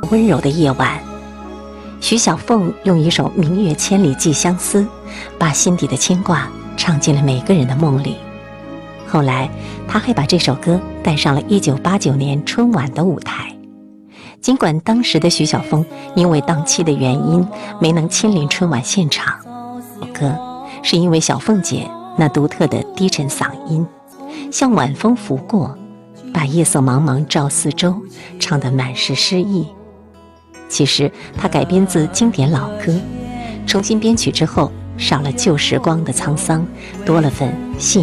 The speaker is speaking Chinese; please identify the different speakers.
Speaker 1: 温柔的夜晚。徐小凤用一首《明月千里寄相思》，把心底的牵挂唱进了每个人的梦里。后来，她还把这首歌带上了1989年春晚的舞台。尽管当时的徐小凤因为档期的原因没能亲临春晚现场，歌是因为小凤姐那独特的低沉嗓音，像晚风拂过，把夜色茫茫照四周唱得满是诗意。其实它改编自经典老歌，重新编曲之后少了旧时光的沧桑，多了份细